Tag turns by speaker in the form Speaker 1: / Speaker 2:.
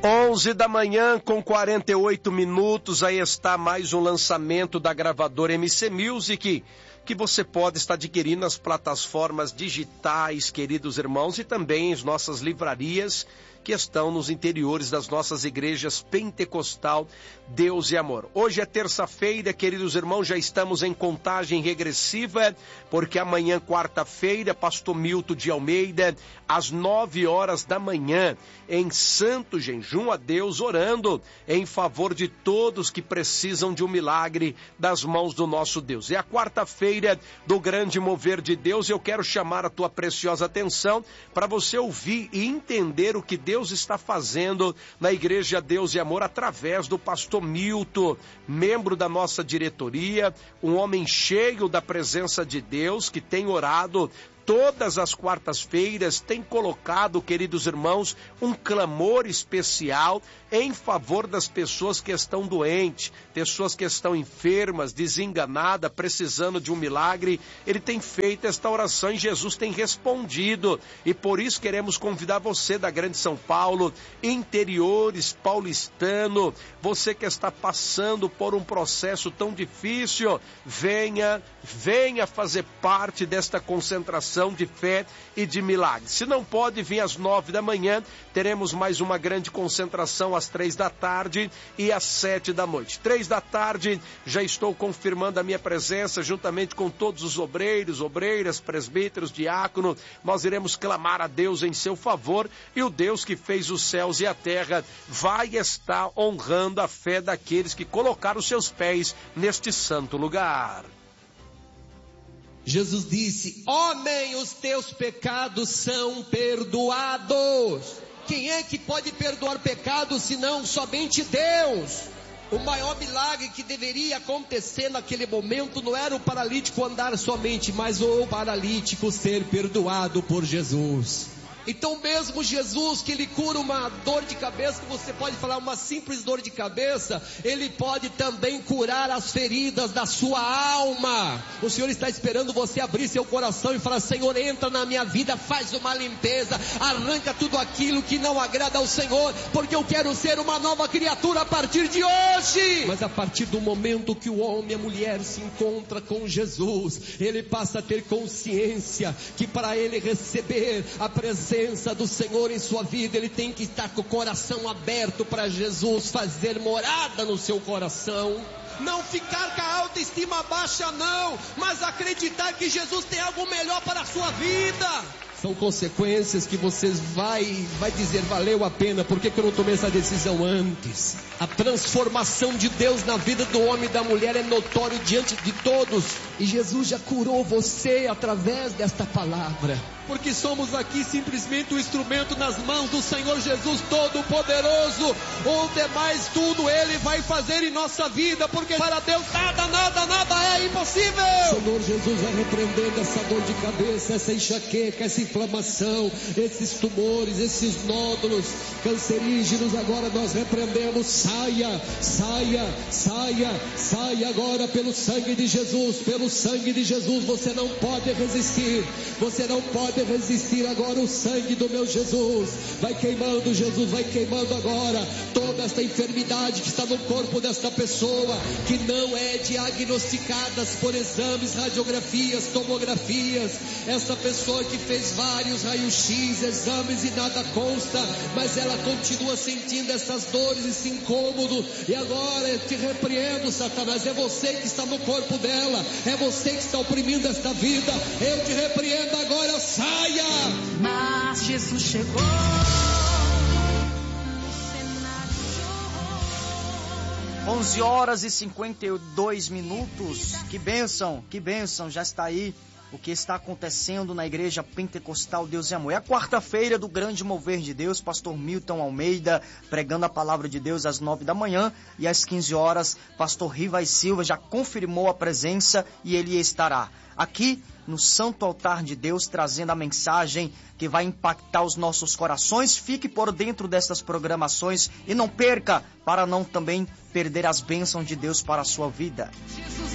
Speaker 1: 11 da manhã com 48 minutos, aí está mais um lançamento da gravadora MC Music, que você pode estar adquirindo nas plataformas digitais, queridos irmãos, e também as nossas livrarias que estão nos interiores das nossas igrejas Pentecostal, Deus e Amor. Hoje é terça-feira, queridos irmãos, já estamos em contagem regressiva, porque amanhã, quarta-feira, Pastor Milton de Almeida, às 9 horas da manhã, em santo jejum a Deus, orando em favor de todos que precisam de um milagre das mãos do nosso Deus. É a quarta-feira do grande mover de Deus, e eu quero chamar a tua preciosa atenção para você ouvir e entender o que Deus está fazendo na Igreja Deus e Amor através do Pastor Milton, membro da nossa diretoria, um homem cheio da presença de Deus, que tem orado todas as quartas-feiras, tem colocado, queridos irmãos, um clamor especial em favor das pessoas que estão doentes, pessoas que estão enfermas, desenganadas, precisando de um milagre. Ele tem feito esta oração e Jesus tem respondido, e por isso queremos convidar você da Grande São Paulo, interiores, paulistano, você que está passando por um processo tão difícil, venha fazer parte desta concentração de fé e de milagres. Se não pode vir às 9 da manhã, teremos mais uma grande concentração às 3 da tarde e às 7 da noite. 3 da tarde, já estou confirmando a minha presença, juntamente com todos os obreiros, obreiras, presbíteros, diáconos. Nós iremos clamar a Deus em seu favor, e o Deus que fez os céus e a terra vai estar honrando a fé daqueles que colocaram seus pés neste santo lugar.
Speaker 2: Jesus disse: homem, os teus pecados são perdoados. Quem é que pode perdoar pecados senão somente Deus? O maior milagre que deveria acontecer naquele momento não era o paralítico andar somente, mas o paralítico ser perdoado por Jesus. Então mesmo Jesus, que ele cura uma dor de cabeça, que você pode falar uma simples dor de cabeça, ele pode também curar as feridas da sua alma. O Senhor está esperando você abrir seu coração e falar: Senhor, entra na minha vida, faz uma limpeza, arranca tudo aquilo que não agrada ao Senhor, porque eu quero ser uma nova criatura a partir de hoje. Mas a partir do momento que o homem e a mulher se encontram com Jesus, ele passa a ter consciência que para ele receber a presença do Senhor em sua vida, ele tem que estar com o coração aberto para Jesus fazer morada no seu coração. Não ficar com a autoestima baixa não, mas acreditar que Jesus tem algo melhor para a sua vida. São consequências que você vai dizer: valeu a pena, por que eu não tomei essa decisão antes? A transformação de Deus na vida do homem e da mulher é notório diante de todos, e Jesus já curou você através desta palavra, porque somos aqui simplesmente um instrumento nas mãos do Senhor Jesus Todo-Poderoso. O demais tudo Ele vai fazer em nossa vida, porque para Deus nada é impossível. O Senhor Jesus vai repreendendo essa dor de cabeça, essa enxaqueca, essa inflamação, esses tumores, esses nódulos cancerígenos. Agora nós repreendemos: saia agora pelo sangue de Jesus, pelo sangue de Jesus. Você não pode resistir, você não pode resistir. Agora o sangue do meu Jesus vai queimando, Jesus vai queimando agora toda esta enfermidade que está no corpo desta pessoa, que não é diagnosticada por exames, radiografias, tomografias. Essa pessoa que fez vários raios-x, exames e nada consta, mas ela continua sentindo essas dores, esse incômodo. E agora eu te repreendo, Satanás, é você que está no corpo dela, é você que está oprimindo esta vida. Eu te repreendo agora, saia!
Speaker 3: Mas Jesus chegou.
Speaker 4: 11 horas e 52 minutos. Que bênção, já está aí o que está acontecendo na Igreja Pentecostal Deus e Amor. É a quarta-feira do grande mover de Deus, Pastor Milton Almeida pregando a palavra de Deus às 9 da manhã, e às 15 horas, Pastor Rivas Silva já confirmou a presença e ele estará aqui no Santo Altar de Deus, trazendo a mensagem que vai impactar os nossos corações. Fique por dentro dessas programações e não perca, para não também perder as bênçãos de Deus para a sua vida.